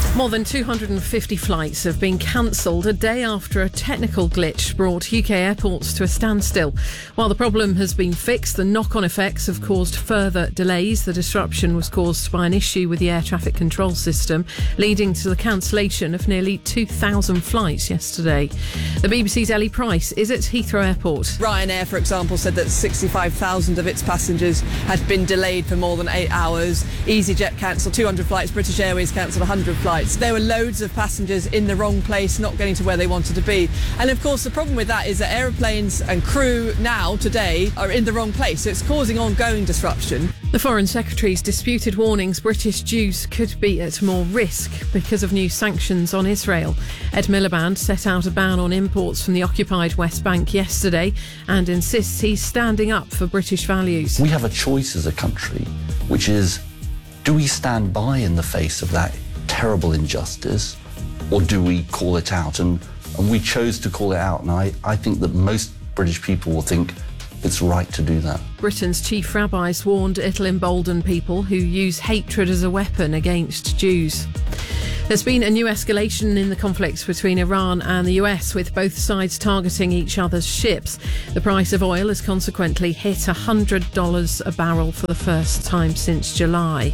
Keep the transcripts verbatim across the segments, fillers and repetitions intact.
More than two hundred fifty flights have been cancelled a day after a technical glitch brought U K airports to a standstill. While the problem has been fixed, the knock-on effects have caused further delays. The disruption was caused by an issue with the air traffic control system, leading to the cancellation of nearly two thousand flights yesterday. The B B C's Ellie Price is at Heathrow Airport. Ryanair, for example, said that sixty-five thousand of its passengers had been delayed for more than eight hours. EasyJet cancelled two hundred flights. British Airways cancelled one hundred flights. There were loads of passengers in the wrong place, not getting to where they wanted to be. And of course, the problem with that is that aeroplanes and crew now, today, are in the wrong place. So it's causing ongoing disruption. The Foreign Secretary's disputed warnings British Jews could be at more risk because of new sanctions on Israel. Ed Miliband set out a ban on imports from the occupied West Bank yesterday and insists he's standing up for British values. We have a choice as a country, which is, do we stand by in the face of that terrible injustice, or do we call it out? And, and we chose to call it out, and I, I think that most British people will think it's right to do that. Britain's chief rabbis warned it'll embolden people who use hatred as a weapon against Jews. There's been a new escalation in the conflict between Iran and the U S, with both sides targeting each other's ships. The price of oil has consequently hit one hundred dollars a barrel for the first time since July.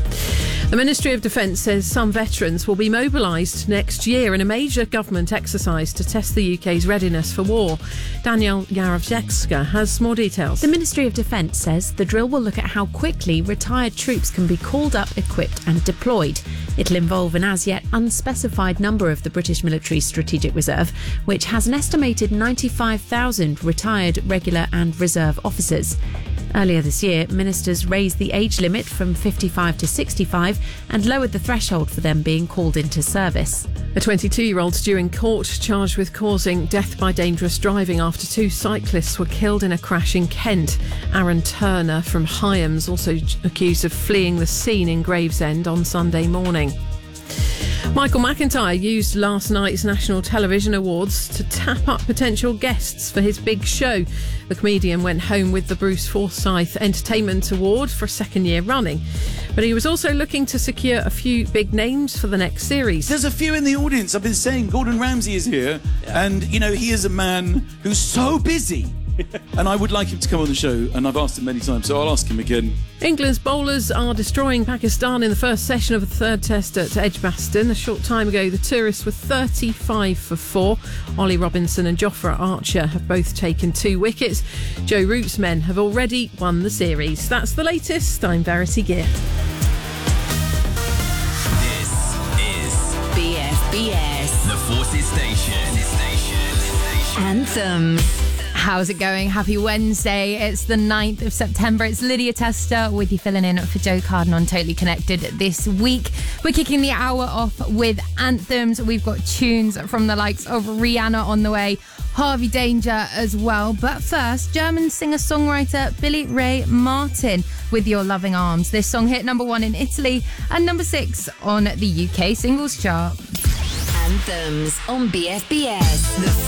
The Ministry of Defence says some veterans will be mobilised next year in a major government exercise to test the U K's readiness for war. Danielle Yarovjekska has more details. The Ministry of Defence says the drill will look at how quickly retired troops can be called up, equipped and deployed. It'll involve an as-yet unspecified number of the British Military Strategic Reserve, which has an estimated ninety-five thousand retired, regular and reserve officers. Earlier this year, ministers raised the age limit from fifty-five to sixty-five and lowered the threshold for them being called into service. A twenty-two-year-old's due in court, charged with causing death by dangerous driving after two cyclists were killed in a crash in Kent. Aaron Turner from Hyams also accused of fleeing the scene in Gravesend on Sunday morning. Michael McIntyre used last night's National Television Awards to tap up potential guests for his big show. The comedian went home with the Bruce Forsyth Entertainment Award for a second year running. But he was also looking to secure a few big names for the next series. There's a few in the audience. I've been saying Gordon Ramsay is here. Yeah. And, you know, he is a man who's so busy. And I would like him to come on the show, and I've asked him many times, so I'll ask him again. England's bowlers are destroying Pakistan in the first session of the third test at Edgbaston. A short time ago, the tourists were thirty-five for four. Ollie Robinson and Jofra Archer have both taken two wickets. Joe Root's men have already won the series. That's the latest. I'm Verity Gear. This is B F B S, the Forces Station. Anthems. How's it going? Happy Wednesday. It's the ninth of September. It's Lydia Tester with you filling in for Joe Carden on Totally Connected this week. We're kicking the hour off with anthems. We've got tunes from the likes of Rihanna on the way, Harvey Danger as well. But first, German singer-songwriter Billy Ray Martin with Your Loving Arms. This song hit number one in Italy and number six on the U K singles chart. Anthems on B F B S. The